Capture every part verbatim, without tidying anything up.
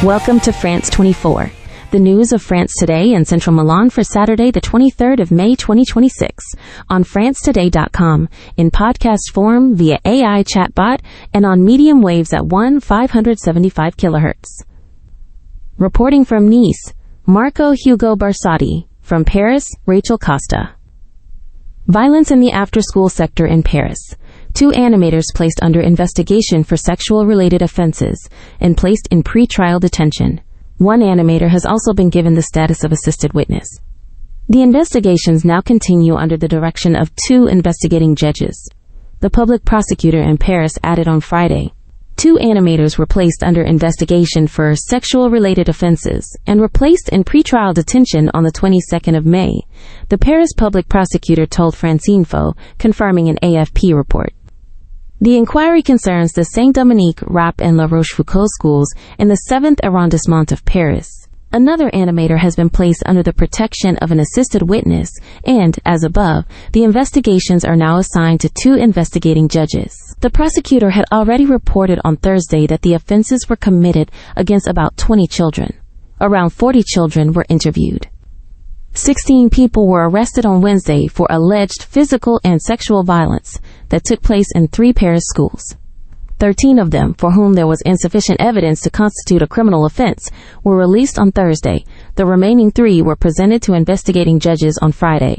Welcome to France twenty-four, the news of France today and Central Milan for Saturday, the twenty-third of May, twenty twenty-six, on France Today dot com, in podcast form via A I chatbot and on medium waves at one five seventy-five kilohertz. Reporting from Nice, Marco Hugo Barsati. From Paris, Rachel Costa. Violence in the after-school sector in Paris. Two animators placed under investigation for sexual-related offenses and placed in pre-trial detention. One animator has also been given the status of assisted witness. The investigations now continue under the direction of two investigating judges. The public prosecutor in Paris added on Friday, two animators were placed under investigation for sexual-related offenses and were placed in pretrial detention on the twenty-second of May, the Paris public prosecutor told France Info, confirming an A F P report. The inquiry concerns the Saint-Dominique, Rapp, and La Rochefoucauld schools in the seventh arrondissement of Paris. Another animator has been placed under the protection of an assisted witness, and, as above, the investigations are now assigned to two investigating judges. The prosecutor had already reported on Thursday that the offenses were committed against about twenty children. Around forty children were interviewed. Sixteen people were arrested on Wednesday for alleged physical and sexual violence that took place in three Paris schools. Thirteen of them, for whom there was insufficient evidence to constitute a criminal offense, were released on Thursday. The remaining three were presented to investigating judges on Friday.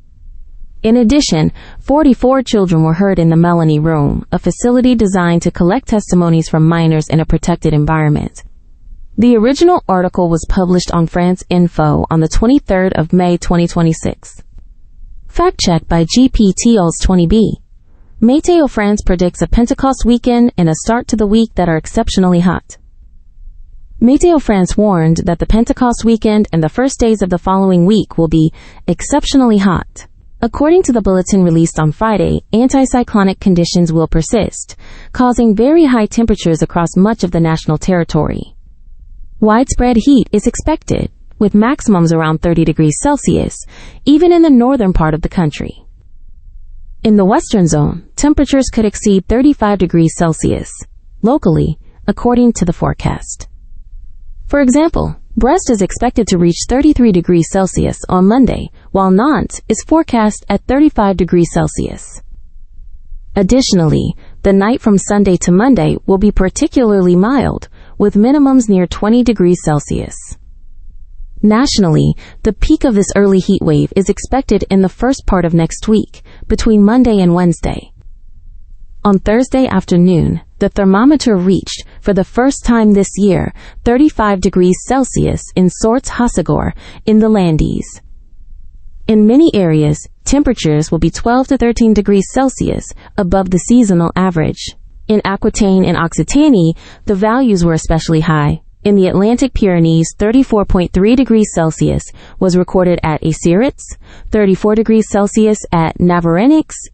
In addition, forty-four children were heard in the Melanie Room, a facility designed to collect testimonies from minors in a protected environment. The original article was published on France Info on the twenty-third of May twenty twenty-six. Fact-checked by G P T O S twenty B. Météo France predicts a Pentecost weekend and a start to the week that are exceptionally hot. Météo France warned that the Pentecost weekend and the first days of the following week will be exceptionally hot. According to the bulletin released on Friday, anticyclonic conditions will persist, causing very high temperatures across much of the national territory. Widespread heat is expected, with maximums around thirty degrees Celsius, even in the northern part of the country. In the western zone, temperatures could exceed thirty-five degrees Celsius, locally, according to the forecast. For example, Brest is expected to reach thirty-three degrees Celsius on Monday, while Nantes is forecast at thirty-five degrees Celsius. Additionally, the night from Sunday to Monday will be particularly mild, with minimums near twenty degrees Celsius. Nationally, the peak of this early heat wave is expected in the first part of next week, between Monday and Wednesday. On Thursday afternoon, the thermometer reached, for the first time this year, thirty-five degrees Celsius in Sourtes-Hossegor, in the Landes. In many areas, temperatures will be twelve to thirteen degrees Celsius above the seasonal average. In Aquitaine and Occitanie, the values were especially high. In the Atlantic Pyrenees, thirty-four point three degrees Celsius was recorded at Acirits, thirty-four degrees Celsius at Navarrenix,